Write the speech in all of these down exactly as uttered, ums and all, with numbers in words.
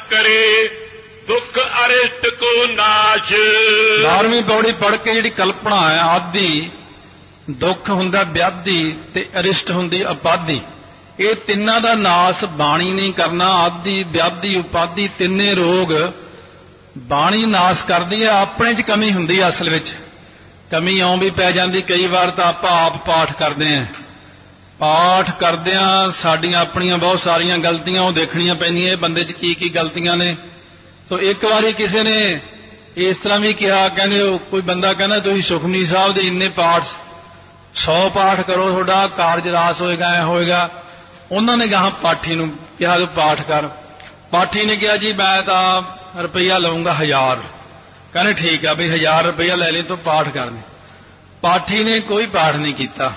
करे दुख अरिष्ट को नाश। बारहवीं पौड़ी पढ़ के जिहड़ी कल्पना है आदि दुख हुंदा व्याधि ते अरिष्ट हुंदी उपाधि, ये तिन्नां दा नाश बाणी नहीं करना। आदि व्याधि उपाधि तिन्ने रोग बाणी नाश करदी है। अपने च कमी हुंदी है, असल विच कमी आउं भी पै जांदी। कई बार तां आपां आप पाठ करदे हैं, पाठ करदिआं साडीआं अपणीआं बहुत सारीआं गलतियां ਉਹ देखणीआं पैंਦੀਆਂ, ਇਹ ਬੰਦੇ 'ਚ ਕੀ ਕੀ गलतियां ने। सो एक वारी किसी ने इस तरह भी कहा, कहंदे कोई बंदा कहना तुसीं सुखमनी साहब दे इन्ने पाठ सौ पाठ करो ਤੁਹਾਡਾ ਕਾਰਜ ਰਾਸ ਹੋਏਗਾ, ਐ ਹੋਏਗਾ। ਉਹਨਾਂ ਨੇ ਗਾਹਾਂ ਪਾਠੀ ਨੂੰ ਕਿਹਾ ਤੂੰ ਪਾਠ ਕਰ। ਪਾਠੀ ਨੇ ਕਿਹਾ ਜੀ ਮੈਂ ਤਾਂ ਰੁਪਈਆ ਲਵਾਂਗਾ ਹਜ਼ਾਰ। ਕਹਿੰਦੇ ਠੀਕ ਆ ਵੀ ਹਜ਼ਾਰ ਰੁਪਈਆ ਲੈ ਲਈ ਤੂੰ ਪਾਠ ਕਰਨੇ। ਪਾਠੀ ਨੇ ਕੋਈ ਪਾਠ ਨਹੀਂ ਕੀਤਾ।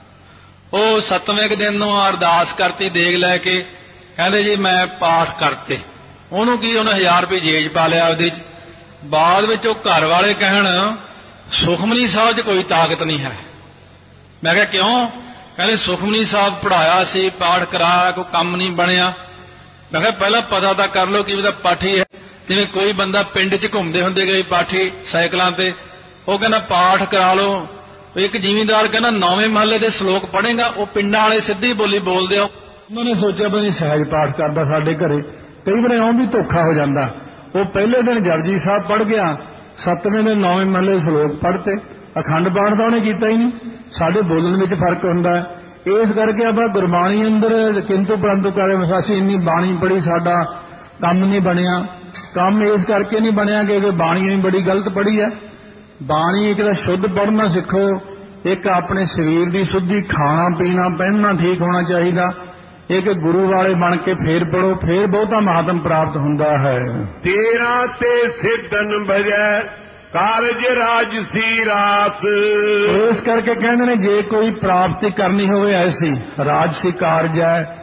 ਉਹ ਸੱਤਵੇਂ ਦਿਨ ਨੂੰ ਅਰਦਾਸ ਕਰਤੀ ਦੇਗ ਲੈ ਕੇ, ਕਹਿੰਦੇ ਜੀ ਮੈਂ ਪਾਠ ਕਰਤੇ। ਉਹਨੂੰ ਕੀ ਉਹਨੇ ਹਜ਼ਾਰ ਰੁਪਏ ਜੇਜ ਪਾ ਲਿਆ ਉਹਦੇ 'ਚ। ਬਾਅਦ ਵਿੱਚ ਉਹ ਘਰ ਵਾਲੇ ਕਹਿਣ ਸੁਖਮਨੀ ਸਾਹਿਬ 'ਚ ਕੋਈ ਤਾਕਤ ਨਹੀਂ ਹੈ। ਮੈਂ ਕਿਹਾ ਕਿਉਂ? ਕਹਿੰਦੇ ਸੁਖਮਨੀ ਸਾਹਿਬ ਪੜ੍ਹਾਇਆ ਸੀ, ਪਾਠ ਕਰਾਇਆ, ਕੋਈ ਕੰਮ ਨਹੀਂ ਬਣਿਆ। ਮੈਂ ਕਿਹਾ ਪਹਿਲਾਂ ਪਤਾ ਤਾਂ ਕਰ ਲਓ ਕਿ ਉਹਦਾ ਪਾਠੀ ਹੈ। ਜਿਵੇਂ ਕੋਈ ਬੰਦਾ ਪਿੰਡ 'ਚ ਘੁੰਮਦੇ ਹੁੰਦੇ ਗਏ ਪਾਠੀ ਸਾਈਕਲਾਂ ਤੇ, ਉਹ ਕਹਿੰਦਾ ਪਾਠ ਕਰਾ ਲਓ। ਇੱਕ ਜ਼ਿਮੀਂਦਾਰ ਕਹਿੰਦਾ ਨੌਵੇਂ ਮਹੱਲੇ ਦੇ ਸ਼ਲੋਕ ਪੜ੍ਹੇਗਾ। ਉਹ ਪਿੰਡਾਂ ਵਾਲੇ ਸਿੱਧੀ ਬੋਲੀ ਬੋਲਦੇ ਆ। ਉਹਨਾਂ ਨੇ ਸੋਚਿਆ ਵੀ ਸਹਿਜ ਪਾਠ ਕਰਦਾ ਸਾਡੇ ਘਰੇ, ਕਈ ਵਾਰ ਇਉਂ ਵੀ ਧੋਖਾ ਹੋ ਜਾਂਦਾ। ਉਹ ਪਹਿਲੇ ਦਿਨ ਜਪਜੀ ਸਾਹਿਬ ਪੜ੍ਹ ਗਿਆ, ਸੱਤਵੇਂ ਦਿਨ ਨੌਵੇਂ ਮਹੱਲੇ ਸ਼ਲੋਕ ਪੜ੍ਹਤੇ। ਅਖੰਡ ਪਾਠ ਤਾਂ ਉਹਨੇ ਕੀਤਾ ਹੀ ਨਹੀਂ। ਸਾਡੇ ਬੋਲਣ ਵਿੱਚ ਫਰਕ ਹੁੰਦਾ ਹੈ। ਇਸ ਕਰਕੇ ਆਪਾਂ ਗੁਰਬਾਣੀ ਅੰਦਰ ਕਿੰਤੂ ਪਰੰਤੂ ਕਰੇ ਅਸੀਂ ਇੰਨੀ ਬਾਣੀ ਪੜ੍ਹੀ, ਸਾਡਾ ਕੰਮ ਨਹੀਂ ਬਣਿਆ। ਕੰਮ ਇਸ ਕਰਕੇ ਨਹੀਂ ਬਣਿਆ ਕਿਉਂਕਿ ਬਾਣੀ ਵੀ ਬੜੀ ਗਲਤ ਪੜ੍ਹੀ ਹੈ। ਬਾਣੀ ਇੱਕ ਤਾਂ ਸ਼ੁੱਧ ਪੜ੍ਹਨਾ ਸਿੱਖੋ, ਇੱਕ ਆਪਣੇ ਸਰੀਰ ਦੀ ਸ਼ੁੱਧੀ, ਖਾਣਾ ਪੀਣਾ ਪਹਿਨਣਾ ਠੀਕ ਹੋਣਾ ਚਾਹੀਦਾ। ਇੱਕ ਗੁਰੂ ਵਾਲੇ ਬਣ ਕੇ ਫੇਰ ਪੜੋ, ਫੇਰ ਬਹੁਤਾ ਮਹਾਤਮ ਪ੍ਰਾਪਤ ਹੁੰਦਾ ਹੈ। ਤੇਰਾ ਤੇ ਸਿੱਧਨ ਭਜੈ ਕਾਰਜ ਰਾਜਸੀ ਰਾਸ। ਇਸ ਕਰਕੇ ਕਹਿੰਦੇ ਨੇ ਜੇ ਕੋਈ ਪ੍ਰਾਪਤੀ ਕਰਨੀ ਹੋਵੇ ਐਸੀ ਰਾਜਸੀ ਕਾਰਜ ਹੈ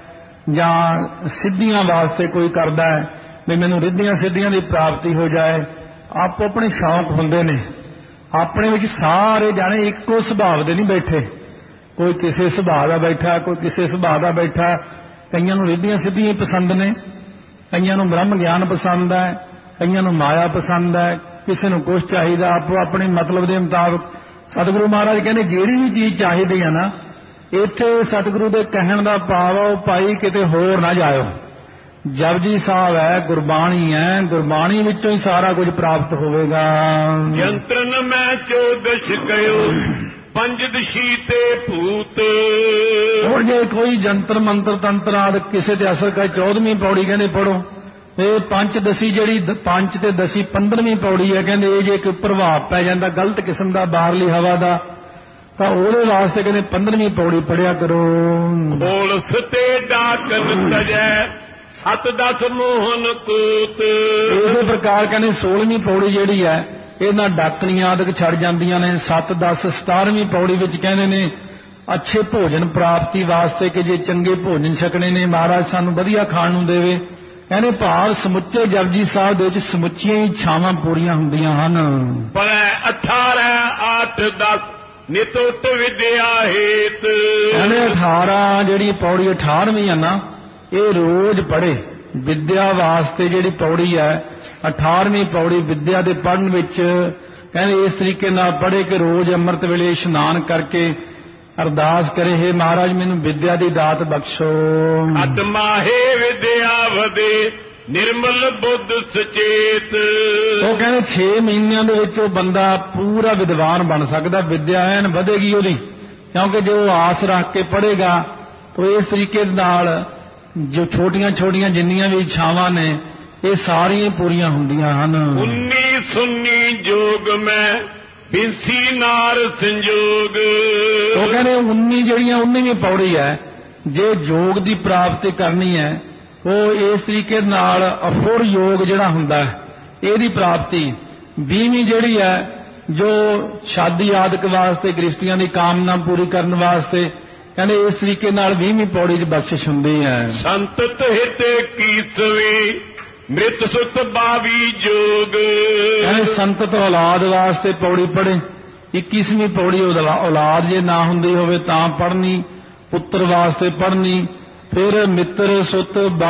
ਜਾਂ ਸਿੱਧੀਆਂ ਵਾਸਤੇ ਕੋਈ ਕਰਦਾ ਹੈ ਵੀ ਮੈਨੂੰ ਰਿੱਧੀਆਂ ਸਿੱਧੀਆਂ ਦੀ ਪ੍ਰਾਪਤੀ ਹੋ ਜਾਏ, ਆਪੋ ਆਪਣੇ ਸ਼ੌਂਕ ਹੁੰਦੇ ਨੇ। ਆਪਣੇ ਵਿੱਚ ਸਾਰੇ ਜਾਣੇ ਇੱਕੋ ਸੁਭਾਅ ਦੇ ਨਹੀਂ ਬੈਠੇ। ਕੋਈ ਕਿਸੇ ਸੁਭਾਅ ਦਾ ਬੈਠਾ, ਕੋਈ ਕਿਸੇ ਸੁਭਾਅ ਦਾ ਬੈਠਾ। ਕਈਆਂ ਨੂੰ ਰਿੱਧੀਆਂ ਸਿੱਧੀਆਂ ਹੀ ਪਸੰਦ ਨੇ, ਕਈਆਂ ਨੂੰ ਬ੍ਰਹਮ ਗਿਆਨ ਪਸੰਦ ਹੈ, ਕਈਆਂ ਨੂੰ ਮਾਇਆ ਪਸੰਦ ਹੈ, ਕਿਸੇ ਨੂੰ ਕੁਛ ਚਾਹੀਦਾ। ਆਪੋ ਆਪਣੇ ਮਤਲਬ ਦੇ ਮੁਤਾਬਕ ਸਤਿਗੁਰੂ ਮਹਾਰਾਜ ਕਹਿੰਦੇ ਜਿਹੜੀ ਵੀ ਚੀਜ਼ ਚਾਹੀਦੀ ਆ ਨਾ, ਇੱਥੇ ਸਤਿਗੁਰੂ ਦੇ ਕਹਿਣ ਦਾ ਭਾਵ ਆ ਉਹ ਭਾਈ ਕਿਤੇ ਹੋਰ ਨਾ ਜਾਇਓ। ਜਪਜੀ ਸਾਹਿਬ ਹੈ, ਗੁਰਬਾਣੀ ਹੈ, ਗੁਰਬਾਣੀ ਵਿੱਚੋਂ ਹੀ ਸਾਰਾ ਕੁਝ ਪ੍ਰਾਪਤ ਹੋਵੇਗਾ। ਯੰਤਰਨ ਮੈਂ ਚੌਦਸ਼ ਕਯੋ ਪੰਜਦਸ਼ੀ ਤੇ ਭੂਤ। ਹੁਣ ਜੇ ਕੋਈ ਜੰਤਰ ਮੰਤਰ ਤੰਤਰ ਆਦਿ ਕਿਸੇ ਤੇ ਅਸਰ ਕਰੇ, ਚੌਦਵੀਂ ਪੌੜੀ ਕਹਿੰਦੇ ਪੜੋ। ਇਹ ਪੰਚਦਸ਼ੀ ਜਿਹੜੀ ਪੰਜ ਤੇ ਦਸੀ ਪੰਦਰਵੀਂ ਪੌੜੀ ਹੈ, ਕਹਿੰਦੇ ਇਹ ਜੇ ਕੋਈ ਪ੍ਰਭਾਵ ਪੈ ਜਾਂਦਾ ਗਲਤ ਕਿਸਮ ਦਾ ਬਾਹਰਲੀ ਹਵਾ ਦਾ ਤਾਂ ਉਹਦੇ ਵਾਸਤੇ ਕਹਿੰਦੇ ਪੰਦਰਵੀਂ ਪੌੜੀ ਪੜਿਆ ਕਰੋ। ਬੋਲਸ ਤੇ ਡਾਕਨ ਤਜੈ ਸਤ ਦਸ ਮੋਹਨ ਕੂਤ। ਇਸੇ ਪ੍ਰਕਾਰ ਕਹਿੰਦੇ ਸੋਲਵੀਂ ਪੌੜੀ ਜਿਹੜੀ ਹੈ ਇਹਨਾਂ ਡਾਕਣੀਆਂ ਆਦਿਕ ਛੱਡ ਜਾਂਦੀਆਂ ਨੇ। ਸੱਤ ਦਸ ਸਤਾਰਵੀਂ ਪੌੜੀ ਵਿੱਚ ਕਹਿੰਦੇ ਨੇ ਅੱਛੇ ਭੋਜਨ ਪ੍ਰਾਪਤੀ ਵਾਸਤੇ ਕਿ ਜੇ ਚੰਗੇ ਭੋਜਨ ਛਕਣੇ ਨੇ ਮਹਾਰਾਜ ਸਾਨੂੰ ਵਧੀਆ ਖਾਣ ਨੂੰ ਦੇਵੇ। ਕਹਿੰਦੇ ਭਾਵ ਸਮੁੱਚੇ ਜਪਜੀ ਸਾਹਿਬ ਦੇ ਵਿੱਚ ਸਮੁੱਚੀਆਂ ਹੀ ਇੱਛਾਵਾਂ ਪੂਰੀਆਂ ਹੁੰਦੀਆਂ ਹਨ। ਪਰ ਅਠਾਰਾਂ ਅੱਠ ਦਸ ਨਿਤੁੱਟ ਵਿਦਿਆ ਹੇਤ। ਕਹਿੰਦੇ ਅਠਾਰਾਂ ਜਿਹੜੀ ਪੌੜੀ ਅਠਾਰਵੀਂ ਹੈ ਨਾ, ਇਹ ਰੋਜ਼ ਪੜ੍ਹੇ। ਵਿਦਿਆ ਵਾਸਤੇ ਜਿਹੜੀ ਪੌੜੀ ਹੈ ਅਠਾਰਵੀਂ ਪੌੜੀ ਵਿਦਿਆ ਦੇ ਪੜ੍ਹਨ ਵਿੱਚ ਕਹਿੰਦੇ ਇਸ ਤਰੀਕੇ ਨਾਲ ਪੜ੍ਹੇ ਕਿ ਰੋਜ਼ ਅੰਮ੍ਰਿਤ ਵੇਲੇ ਇਸ਼ਨਾਨ ਕਰਕੇ ਅਰਦਾਸ ਕਰੇ, ਹੇ ਮਹਾਰਾਜ ਮੈਨੂੰ ਵਿਦਿਆ ਦੀ ਦਾਤ ਬਖਸ਼ੋ। ਅਤਮਾਹੇ ਵਿਦਿਆ ਵਧੇ ਨਿਰਮਲ ਬੁੱਧ ਸੁਚੇਤ। ਉਹ ਕਹਿੰਦੇ ਛੇ ਮਹੀਨਿਆਂ ਦੇ ਵਿੱਚ ਉਹ ਬੰਦਾ ਪੂਰਾ ਵਿਦਵਾਨ ਬਣ ਸਕਦਾ। ਵਿਦਿਆ ਐਨ ਵਧੇਗੀ ਉਹਦੀ, ਕਿਉਂਕਿ ਜੇ ਉਹ ਆਸ ਰੱਖ ਕੇ ਪੜ੍ਹੇਗਾ ਤਾਂ ਇਸ ਤਰੀਕੇ ਨਾਲ ਜੋ ਛੋਟੀਆਂ ਛੋਟੀਆਂ ਜਿੰਨੀਆਂ ਵੀ ਇੱਛਾਵਾਂ ਨੇ ਇਹ ਸਾਰੀਆਂ ਪੂਰੀਆਂ ਹੁੰਦੀਆਂ ਹਨ। ਉੱਨੀ ਸੁੰਨੀ ਜੋਗ ਮੈਂ ਬਿੰਸੀ ਨਾਰ ਸੰਜੋਗ। ਉਹ ਕਹਿੰਦੇ ਉੱਨੀ ਜਿਹੜੀਆਂ ਉੱਨੀਵੀਂ ਪੌੜੀ ਹੈ, ਜੇ ਯੋਗ ਦੀ ਪ੍ਰਾਪਤੀ ਕਰਨੀ ਹੈ ਉਹ ਇਸ ਤਰੀਕੇ ਨਾਲ ਅਫੁਰ ਯੋਗ ਜਿਹੜਾ ਹੁੰਦਾ ਹੈ ਇਹਦੀ ਪ੍ਰਾਪਤੀ। ਵੀਹਵੀਂ ਜਿਹੜੀ ਹੈ ਜੋ ਸ਼ਾਦੀ ਆਦਿਕ ਵਾਸਤੇ ਗ੍ਰਸਤੀਆਂ ਦੀ ਕਾਮਨਾ ਪੂਰੀ ਕਰਨ ਵਾਸਤੇ ਕਹਿੰਦੇ ਇਸ ਤਰੀਕੇ ਨਾਲ ਵੀਹਵੀਂ ਪੌੜੀ ਦੀ ਬਖਸ਼ਿਸ਼ ਹੁੰਦੀ ਹੈ। ਸੰਤਤ ਹਿਤ ਕੀਸਵੀਂ ਮ੍ਰਿਤ ਸੁਤ ਬਾਵੀ ਜੋਗ। ਕਹਿੰਦੇ ਸੰਤਤ ਔਲਾਦ ਵਾਸਤੇ ਪੌੜੀ ਪੜ੍ਹੇ। ਇੱਕੀਸਵੀਂ ਪੌੜੀ ਔਲਾਦ ਜੇ ਨਾ ਹੁੰਦੀ ਹੋਵੇ ਤਾਂ ਪੜ੍ਹਨੀ, ਪੁੱਤਰ ਵਾਸਤੇ ਪੜ੍ਹਨੀ। ਫਿਰ ਮਿੱਤਰ ਸੁਤ